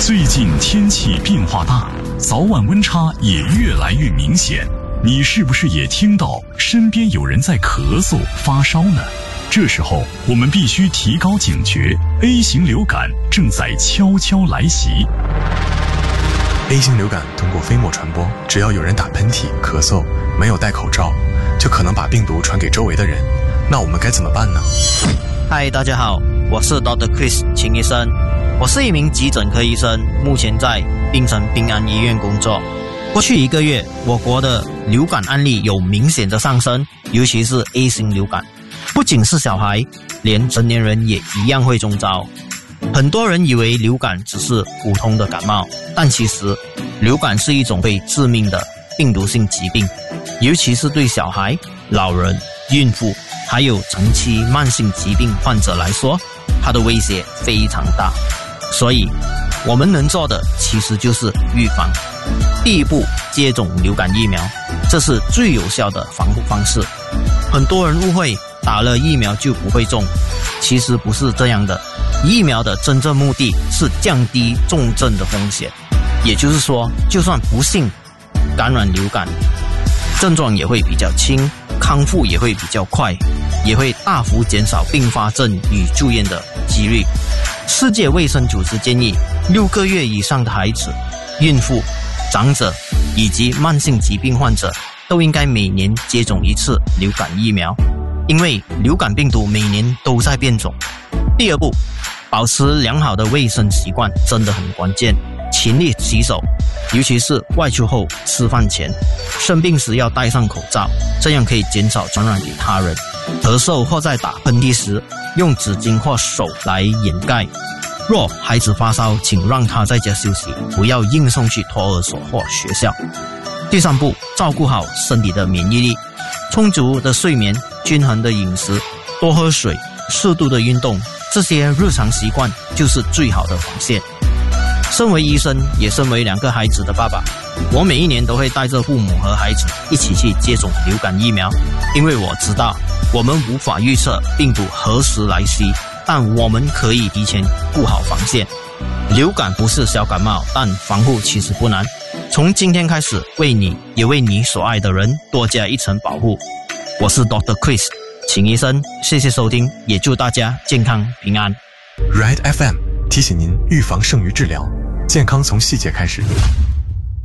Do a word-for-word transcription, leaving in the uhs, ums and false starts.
最近天气变化大，早晚温差也越来越明显。你是不是也听到身边有人在咳嗽、发烧呢？这时候我们必须提高警觉 ，A 型流感正在悄悄来袭。 A 型流感通过飞沫传播，只要有人打喷嚏、咳嗽，没有戴口罩，就可能把病毒传给周围的人。那我们该怎么办呢？ 嗨，大家好，我是 Doctor Chris 秦医生，我是一名急诊科医生，目前在槟城平安医院工作。过去一个月，我国的流感案例有明显的上升，尤其是 A 型流感，不仅是小孩，连成年人也一样会中招。很多人以为流感只是普通的感冒，但其实流感是一种会致命的病毒性疾病，尤其是对小孩、老人、孕妇还有长期慢性疾病患者来说，它的威胁非常大。所以我们能做的其实就是预防。第一步，接种流感疫苗，这是最有效的防护方式。很多人误会打了疫苗就不会中，其实不是这样的。疫苗的真正目的是降低重症的风险，也就是说，就算不幸感染流感，症状也会比较轻，康复也会比较快，也会大幅减少并发症与住院的几率。世界卫生组织建议，六个月以上的孩子、孕妇、长者以及慢性疾病患者都应该每年接种一次流感疫苗，因为流感病毒每年都在变种。第二步，保持良好的卫生习惯真的很关键，勤力洗手，尤其是外出后、吃饭前，生病时要戴上口罩，这样可以减少传染给他人。咳嗽或在打喷嚏时，用纸巾或手来掩盖。若孩子发烧，请让他在家休息，不要硬送去托儿所或学校。第三步，照顾好身体的免疫力，充足的睡眠、均衡的饮食、多喝水、适度的运动，这些日常习惯就是最好的防线。身为医生，也身为两个孩子的爸爸，我每一年都会带着父母和孩子一起去接种流感疫苗，因为我知道我们无法预测病毒何时来袭，但我们可以提前顾好防线。流感不是小感冒，但防护其实不难。从今天开始，为你也为你所爱的人多加一层保护。我是 Doctor Chris 秦医生，谢谢收听，也祝大家健康平安。 Ride F M 提醒您，预防胜于治疗，健康从细节开始。